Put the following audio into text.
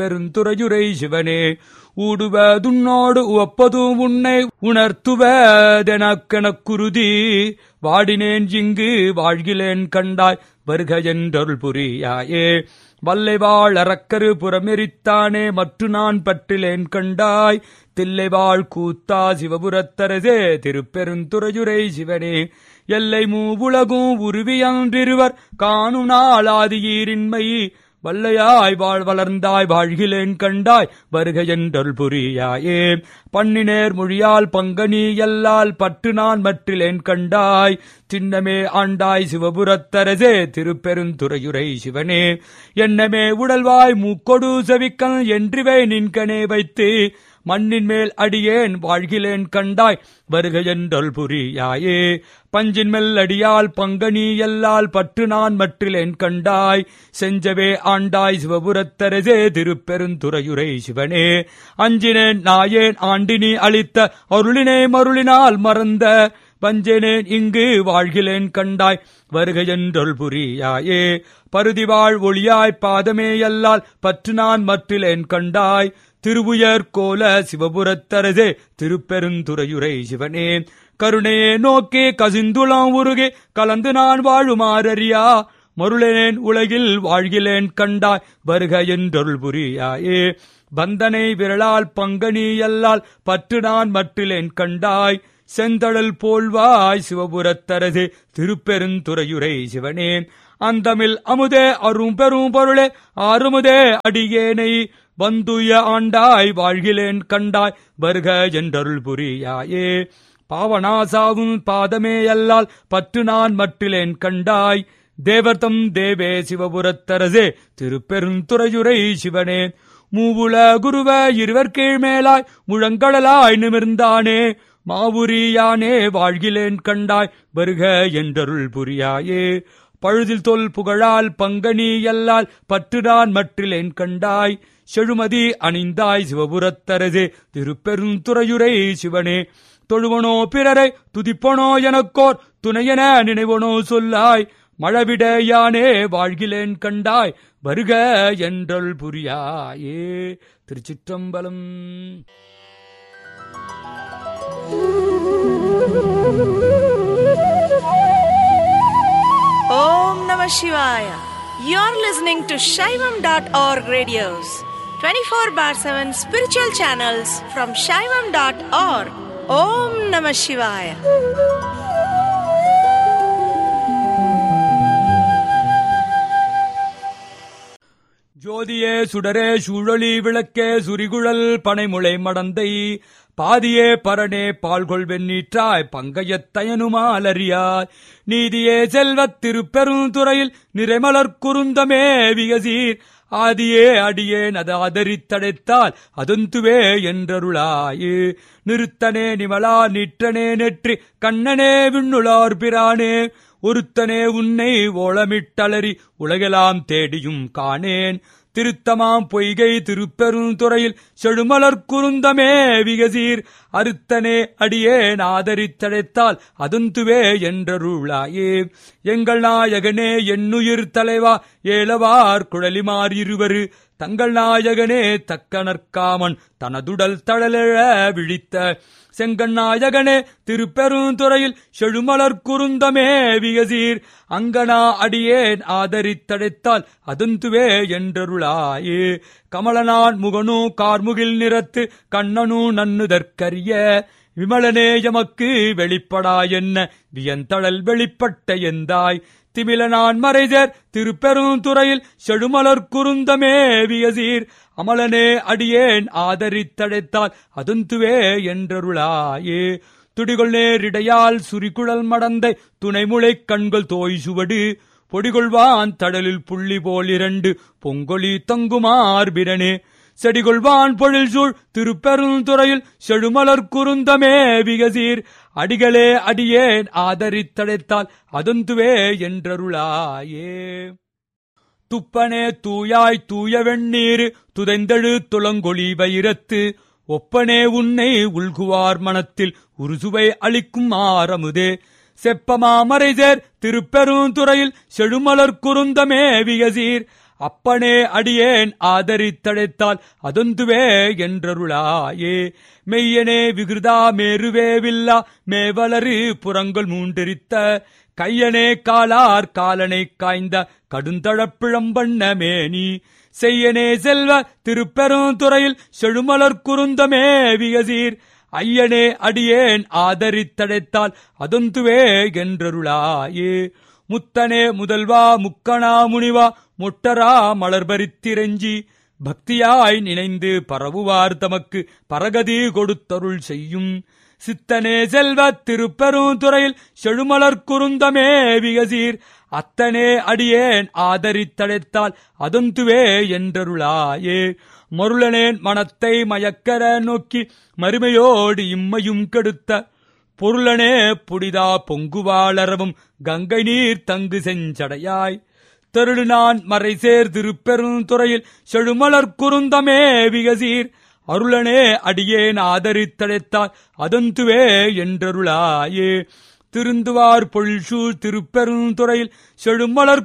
பெருந்துறையுரை சிவனே ஊடுவதுன்னோடு உவப்பதும் உன்னை உணர்த்துவதெனக்கெனக் குருதி வாடினேன் இங்கு வாழ்கிலேன் கண்டாய் வருக என்றருள் புரியாயே வல்லைவாழ் அரக்கரு புறமெரித்தானே மற்று நான் பற்றிலேன் கண்டாய் தில்லைவாழ் கூத்தா சிவபுரத்தரசே திருப்பெருந்துறையுரை சிவனே எல்லை மூவுலகும் உருவியன்றிருவர் காணும் நாளாதியீரின்மை வல்லையாய் வாழ் வளர்ந்தாய் வாழ்கிலேன் கண்டாய் வருக என்றருள் புரியாயே பண்ணினேர் மொழியால் பங்கனி எல்லால் பற்று நான் மற்றிலேன் கண்டாய் சின்னமே ஆண்டாய் சிவபுரத்தரசே திருப்பெருந்துறையுரை சிவனே எண்ணமே உடல்வாய் மூக்கொடு செவிக்கன் என்றிவை நின்கனே வைத்து மண்ணின் மேல் அடியேன் வாழ்கிலேன் கண்டாய் வருக என்றருள் புரியாயே பஞ்சின் மெல் அடியால் பங்கனி எல்லால் பற்று நான் மற்றிலேன் கண்டாய் செஞ்சவே ஆண்டாய் சிவபுரத்தரசே திருப்பெருந்துறையுரை சிவனே அஞ்சினேன் நாயேன் ஆண்டினி அளித்த அருளினை மருளினால் மறந்த வஞ்சனேன் இங்கு வாழ்கிலேன் கண்டாய் வருக என்றருள் புரியாயே பருதிவாழ் ஒளியாய் பாதமே எல்லால் பற்று நான் மற்றிலேன் கண்டாய் திருவுயர் கோல சிவபுரத்தரசே திருப்பெருந்துறையுரை சிவனே கருணையே நோக்கே கசிந்துளம் உருகே கலந்து நான் வாழுமாறறியா மருளேன் உலகில் வாழ்கிலேன் கண்டாய் வருக என்றருள் புரியாயே பந்தனை விரலால் பங்கனி எல்லால் பற்று நான் மற்றிலேன் கண்டாய் செந்தழல் போல்வாய் சிவபுரத்தரசே திருப்பெருந்துறையுரை சிவனே அந்தமில் அமுதே அரும் பெரும் பொருளே ஆறுமுதே அடியேனை வந்துய ஆண்டாய் வாழ்கிலேன் கண்டாய் வருக என்றருள் புரியாயே பாவனாசாவும் பாதமே எல்லால் பற்று நான் மற்றிலேன் கண்டாய் தேவர்தம் தேவே சிவபுரத்தரசே திருப்பெருந்துறையுரை சிவனே மூவுல குருவ இருவர் கீழ்மேலாய் முழங்கடலாய் நிமிர்ந்தானே மாவுரியானே வாழ்கிலேன் கண்டாய் வருக என்றருள் புரியாயே பழுதில் தொல் புகழால் பங்கனி எல்லால் பற்று நான் மற்றிலேன் கண்டாய் செழுமதி அணிந்தாய் சிவபுரத்தரசே திருப்பெருந்துறையுரை சிவனே தொழுவனோ பிறரை துதிப்பனோ எனக்கோர் துணையென நினைவனோ சொல்லாய் மழவிடையானே வாழ்கிலேன் கண்டாய் வருக என்றருள் புரியாயே. திருச்சிற்றம்பலம். Om Namah Shivaya. You're listening to Shaivam.org radios, 24/7 spiritual channels from Shaivam.org. Om Namah Shivaya. ஜோதியே சுடரே சூழொளி விளக்கே சுரிகுழல் பனைமுளை மடந்தை பாதியே பரணே பால்கொள் வெண்ணீற்றாய் பங்கையத்தயனுமாலறியாய் நீதியே செல்வத் திருப்பெருந்துறையில் நிறைமலர் குருந்தமே விகசீர் ஆதியே அடியேன் அது ஆதரித்தடைத்தால் அதந்துவே என்றருளாயே நிறுத்தனே நிமலா நிற்றனே நெற்றி கண்ணனே விண்ணுளார் பிரானே ஒருத்தனே உன்னை ஓளமிட்டலறி உலகெல்லாம் தேடியும் காணேன் திருத்தமாம் பொய்கை திருப்பெருந்துறையில் செழுமலர் குருந்தமே விகசீர் அறுத்தனே அடியேன் ஆதரித்தடைத்தால் அதந்துவே என்றருளாயே எங்கள் நாயகனே என்னுயிர் தலைவா ஏலவார் குழலிமார் இருவரு தங்கள் நாயகனே தக்கனற்காமன் தனதுடல் தழலெழ விழித்த செங்கண்ணாயகனே திருப்பெருந்துறையில் செழுமலர் குருந்தமே விகசீர் அங்கனா அடியேன் ஆதரித்தடைத்தால் அதந்துவே என்றருளாயே கமலனான் முகனு கார்முகில் நிறத்து கண்ணனு நன்னுதற்கரிய விமலனே எமக்கு வெளிப்படா என்ன வியந்தழல் வெளிப்பட்ட எந்தாய் திமிலனான் மறைதர் திருப்பெருந்துறையில் செழுமலர் குருந்தமே வியசீர் அமலனே அடியேன் ஆதரித்தடைத்தால் அதந்துவே என்றருளாயே துடிகொள் நேரிடையால் சுரிகுழல் மடந்தை துணைமுளை கண்கள் தோய் சுவடு பொடிகொள்வான் தடலில் புள்ளி போல் இரண்டு பொங்கொழி தங்குமார்பிரனே செடிகொள்வான் பொழில் சூழ் திருப்பெருந்துறையில் செழுமலர் குருந்தமே விகசீர் அடிகளே அடியேன் ஆதரித்தடைத்தால் அதந்துவே என்றருளாயே துப்பனே தூயாய் தூய வெண்ணீர் துதைந்தெழு துளங்கொழி வைரத்து ஒப்பனே உன்னை உள்குவார் மனத்தில் உருசுவை அளிக்கும் ஆரமுதே செப்பமாமரைசேர் திருப்பெருந்துறையில் செழுமலர் குருந்தமே விகசீர் அப்பனே அடியேன் ஆதரித்தடைத்தால் அதொந்துவே என்றருளாயே. மெய்யனே விகிருதா மேருவே வில்லா மேவலரு புறங்கள் மூண்டெரித்த கையனே காலார் காலனை காய்ந்த கடுந்தழப்பிழம்பண்ண மேனி செய்யனே செல்வ திருப்பெருந்துறையில் செழுமலர் குருந்தமே வியசீர் ஐயனே அடியேன் ஆதரித்தடைத்தால் அதொந்துவே என்றருளாயே. முத்தனே முதல்வா முக்கணா முனிவா மொட்டரா மலர்பரித்திரஞ்சி பக்தியாய் நினைந்து பரவுவார் தமக்கு பரகதி கொடுத்தருள் செய்யும் சித்தனே செல்வ திருப்பெருந்துறையில் செழுமலர் குருந்தமே விகசீர் அத்தனே அடியேன் ஆதரித்தடைத்தால் அதொந்துவே என்றருளாயே. மருளனேன் மனத்தை மயக்கர நோக்கி மறுமையோடு இம்மையும் கெடுத்த பொருளனே புடிதா பொங்குவாளரவும் கங்கை நீர் தங்கு செஞ்சடையாய் தெருடு நான் மறைசேர் திருப்பெருந்துறையில் செழுமலர் குருந்தமே விகசீர் அருளனே அடியேன் ஆதரித்தடைத்தால் அதொந்துவே என்றருளாயே. திருந்துவார் பொழில்சூழ் திருப்பெருந்துறையில் செழுமலர்